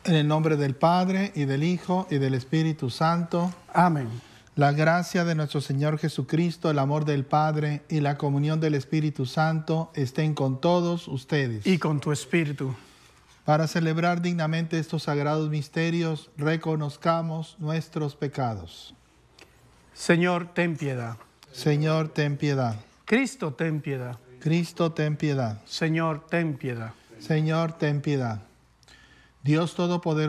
En el nombre del Padre, y del Hijo, y del Espíritu Santo. Amén. La gracia de nuestro Señor Jesucristo, el amor del Padre y la comunión del Espíritu Santo estén con todos ustedes. Y con tu espíritu. Para celebrar dignamente estos sagrados misterios, reconozcamos nuestros pecados. Señor, ten piedad. Señor, ten piedad. Cristo, ten piedad. Cristo, ten piedad. Señor, ten piedad. Señor, ten piedad. Dios Todopoderoso,